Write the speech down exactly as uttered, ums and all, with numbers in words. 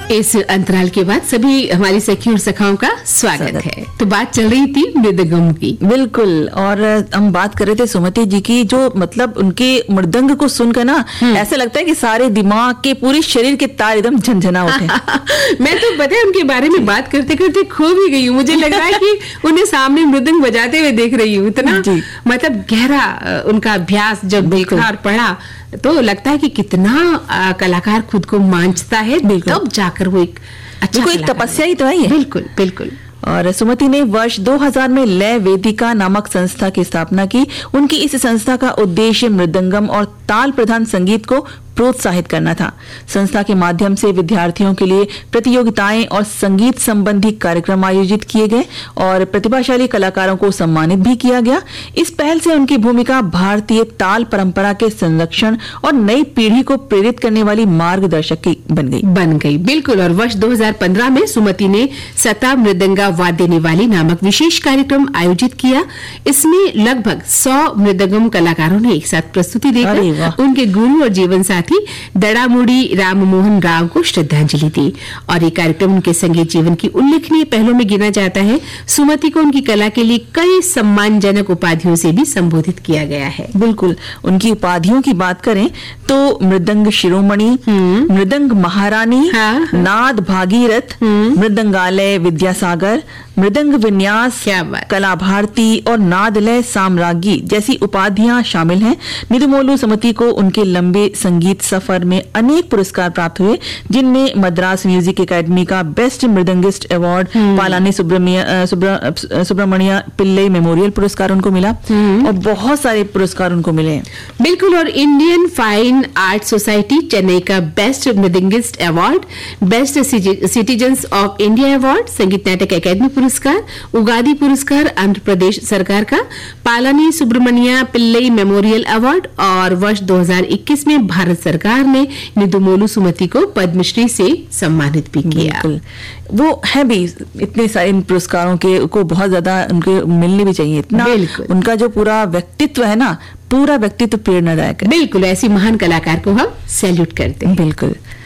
इस अंतराल के बाद सभी हमारी सखी और सखाओं का स्वागत है। तो बात चल रही थी मृदंगम की। बिल्कुल, और हम बात कर रहे थे सुमति जी की, जो मतलब उनके मृदंग को सुनकर ना ऐसा लगता है कि सारे दिमाग के, पूरे शरीर के तार एकदम झनझना उठे। मैं तो पता है उनके बारे में बात करते करते खो भी गई हूँ। मुझे लग रहा है कि उन्हें सामने मृदंग बजाते हुए देख रही हूँ। इतना मतलब गहरा उनका अभ्यास जब देखा और पढ़ा तो लगता है कि कितना आ, कलाकार खुद को मांझता है, तब जाकर वो एक अच्छा एक तपस्या ही तो है ये। बिल्कुल बिल्कुल। और सुमति ने वर्ष दो हज़ार में लय वेदिका नामक संस्था की स्थापना की। उनकी इस संस्था का उद्देश्य मृदंगम और ताल प्रधान संगीत को प्रोत्साहित करना था। संस्था के माध्यम से विद्यार्थियों के लिए प्रतियोगिताएं और संगीत संबंधी कार्यक्रम आयोजित किए गए और प्रतिभाशाली कलाकारों को सम्मानित भी किया गया। इस पहल से उनकी भूमिका भारतीय ताल परंपरा के संरक्षण और नई पीढ़ी को प्रेरित करने वाली मार्गदर्शक की बन गई बन गई बिल्कुल। और वर्ष दो हज़ार पंद्रह में सुमति ने सता मृदंगा वाद्य निवाली नामक विशेष कार्यक्रम आयोजित किया। इसमें लगभग सौ मृदंगम कलाकारों ने एक साथ प्रस्तुति देकर उनके गुरु और जीवन साथी दड़ामुड़ी राम मोहन राव को श्रद्धांजलि दी। और ये कार्यक्रम उनके संगीत जीवन की उल्लेखनीय पहलों में गिना जाता है। सुमति को उनकी कला के लिए कई सम्मानजनक उपाधियों से भी संबोधित किया गया है। बिल्कुल, उनकी उपाधियों की बात करें तो मृदंग शिरोमणि, मृदंग महारानी, हाँ, नाद भागीरथ, मृदंगालय विद्यासागर, मृदंग विन्यास कला भारती और नादलय साम्राज्ञी जैसी उपाधियां शामिल हैं। निदुमोलू सुमति को उनके लंबे संगीत सफर में अनेक पुरस्कार प्राप्त हुए, जिनमें मद्रास म्यूजिक एकेडमी का बेस्ट मृदंगिस्ट अवार्ड, पालानी सुब्रमण्य पिल्लई मेमोरियल पुरस्कार उनको मिला और बहुत सारे पुरस्कार उनको मिले। बिल्कुल। और Indian fine art society Chennai का best मृदंगिस्ट award, best citizens of India award, संगीत नाटक अकेडमी पुरस्कार, उगादी पुरस्कार आंध्र प्रदेश सरकार का, पालानी सुब्रमण्य पिल्लई मेमोरियल अवार्ड और वर्ष दो हज़ार इक्कीस में भारत सरकार ने निदुमोलू सुमति को पद्मश्री से सम्मानित भी किया। वो है भी इतने सारे पुरस्कारों के को बहुत ज्यादा उनके मिलने भी चाहिए। इतना उनका जो पूरा व्यक्तित्व है ना, पूरा व्यक्तित्व प्रेरणादायक है। बिल्कुल, ऐसी महान कलाकार को हम सैल्यूट करते हैं। बिल्कुल।